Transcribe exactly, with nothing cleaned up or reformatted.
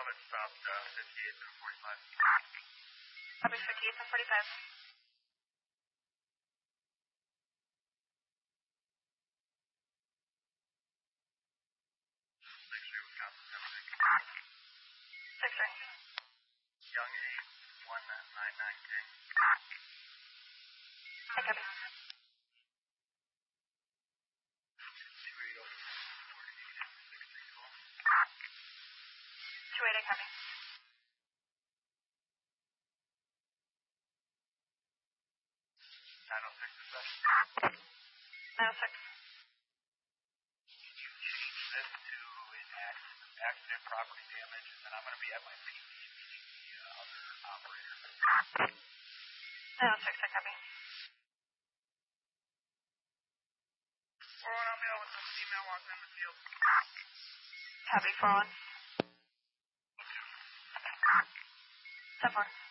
twelve, it stopped uh, fifty-eighth and forty-five. Copy fifty-eighth and forty-five. Six three, Wisconsin, seven six. Six three. Young eight, one nine nine K. I copy. Two eight oh, forty-eight, six three twelve. Two eight, I copy. Nine oh six, dispatch. nine oh six. Can you change this to an accident, accident property damage, and then I'm going to be at my P D meeting the uh, other operator. nine oh six, I copy. four one, I'll be out with some female walking in the field. Copy, four one. ten four.